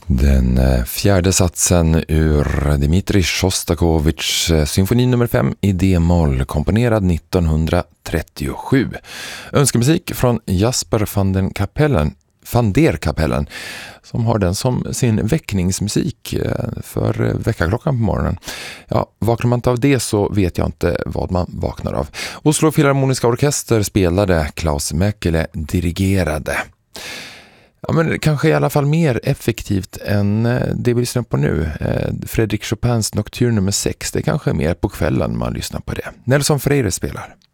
Den fjärde satsen ur Dmitrij Sjostakovitjs symfoni nummer 5 i D-moll, komponerad 1937. Önskemusik från Jasper van der Kapellen, som har den som sin väckningsmusik för väckarklockan på morgonen. Ja, vaknar man inte av det så vet jag inte vad man vaknar av. Oslo Filharmoniska Orkester spelade, Klaus Mäkelä dirigerade. Ja, men kanske i alla fall mer effektivt än det vi lyssnar på nu. Frédéric Chopins Nocturne nummer 6, det kanske är mer på kvällen man lyssnar på det. Nelson Freire spelar.